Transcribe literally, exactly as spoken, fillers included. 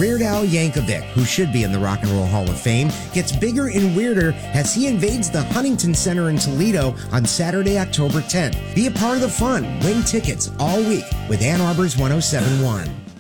Weird Al Yankovic, who should be in the Rock and Roll Hall of Fame, gets bigger and weirder as he invades the Huntington Center in Toledo on Saturday, October tenth. Be a part of the fun. Win tickets all week with Ann Arbor's one oh seven point one.